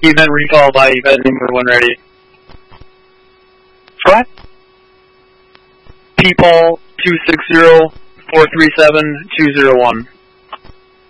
Event recall by event number when ready. What? People 260-437-201.